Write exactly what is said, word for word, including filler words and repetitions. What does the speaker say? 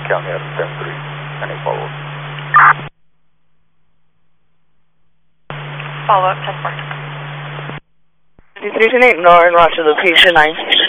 County out of ten three. Any follow-up? Follow-up, ten four. fifty-three ten eight, North, Roger, location nine.